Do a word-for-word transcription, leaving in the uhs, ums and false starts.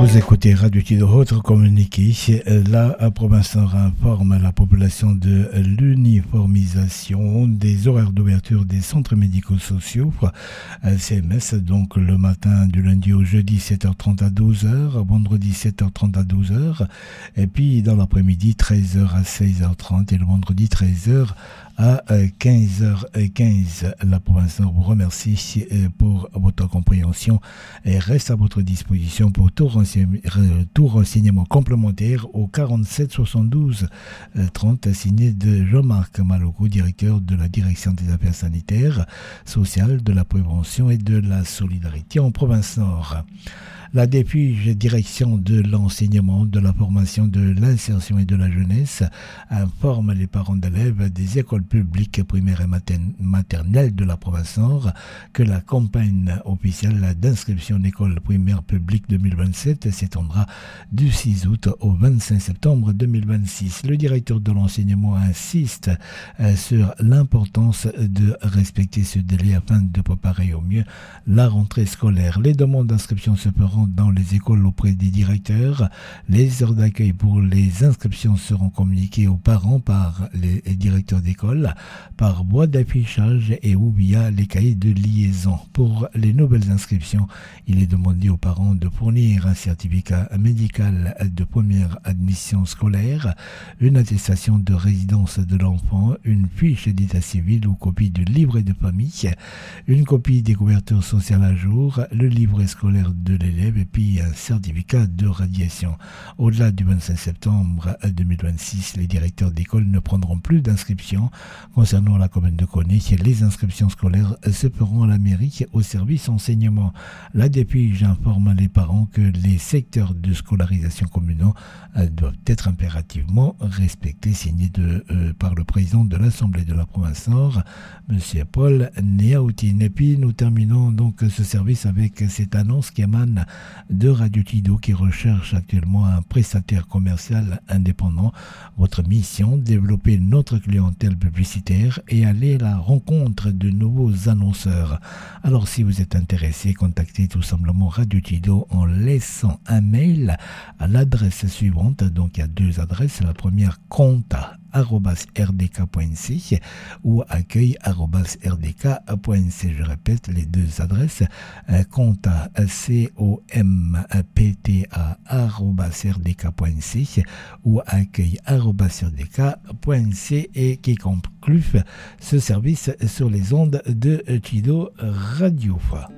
Vous écoutez Radio Tido, votre communiqué. La province informe la population de l'uniformisation des horaires d'ouverture des centres médico-sociaux, C M S, donc le matin du lundi au jeudi sept heures trente à douze heures, vendredi sept heures trente à douze heures, et puis dans l'après-midi treize heures à seize heures trente et le vendredi treize heures à quinze heures quinze. La province vous remercie pour votre compréhension et reste à votre disposition pour tout renseignement, tout renseignement complémentaire au quarante-sept soixante-douze trente, signé de Jean-Marc Maloko, directeur de la direction des affaires sanitaires, sociales, de la prévention et de la solidarité en province Nord. La D P U J, direction de l'enseignement, de la formation, de l'insertion et de la jeunesse, informe les parents d'élèves des écoles publiques primaires et maternelles de la province Nord que la campagne officielle d'inscription en école primaire publique deux mille vingt-sept s'étendra du six août au vingt-cinq septembre deux mille vingt-six. Le directeur de l'enseignement insiste sur l'importance de respecter ce délai afin de préparer au mieux la rentrée scolaire. Les demandes d'inscription se feront dans les écoles auprès des directeurs. Les heures d'accueil pour les inscriptions seront communiquées aux parents par les directeurs d'école, par voie d'affichage et ou via les cahiers de liaison. Pour les nouvelles inscriptions, il est demandé aux parents de fournir un certificat médical de première admission scolaire, une attestation de résidence de l'enfant, une fiche d'état civil ou copie du livret de famille, une copie des couvertures sociales à jour, le livret scolaire de l'élève et puis un certificat de radiation. Au-delà du vingt-cinq septembre deux mille vingt-six, les directeurs d'école ne prendront plus d'inscriptions. Concernant la commune de Koné, les inscriptions scolaires se feront à la mairie au service enseignement. La D P U J informe les parents que les secteurs de scolarisation communaux doivent être impérativement respectés, signé de, euh, par le président de l'Assemblée de la province Nord, M. Paul Néaoutine. Et puis nous terminons donc ce service avec cette annonce qui émane de Radio Tido qui recherche actuellement un prestataire commercial indépendant. Votre mission, développer notre clientèle publicitaire et aller à la rencontre de nouveaux annonceurs. Alors si vous êtes intéressé, contactez tout simplement Radio Tido en laissant un mail à l'adresse suivante. Donc il y a deux adresses. La première, conta arobase r d k point c ou accueil arobase r d k point c. Je répète les deux adresses, conta c o m p t a arobase r d k point c ou accueil arobase r d k point c, et qui conclut ce service sur les ondes de Tido Radio.